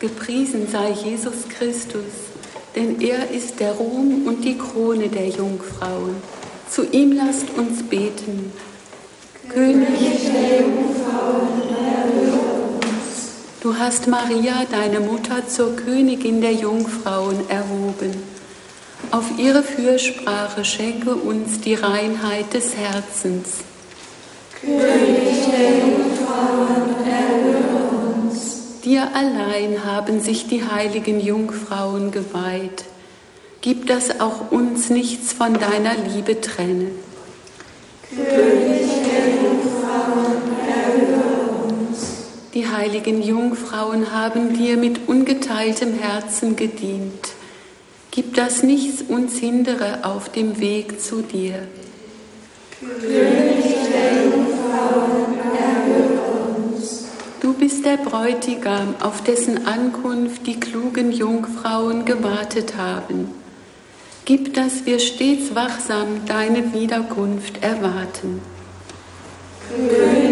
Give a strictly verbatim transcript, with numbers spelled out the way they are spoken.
Gepriesen sei Jesus Christus, denn er ist der Ruhm und die Krone der Jungfrauen. Zu ihm lasst uns beten. König der Jungfrauen, erhöre uns. Du hast Maria, deine Mutter, zur Königin der Jungfrauen erhoben. Auf ihre Fürsprache schenke uns die Reinheit des Herzens. König der Jungfrauen, erhöre uns. Dir allein haben sich die heiligen Jungfrauen geweiht. Gib, dass auch uns nichts von deiner Liebe trenne. König der Jungfrauen, erhöre uns. Die heiligen Jungfrauen haben dir mit ungeteiltem Herzen gedient. Gib, dass nichts uns hindere auf dem Weg zu dir. König der Jungfrauen, erhöre uns. Du bist der Bräutigam, auf dessen Ankunft die klugen Jungfrauen gewartet haben. Gib, dass wir stets wachsam deine Wiederkunft erwarten. König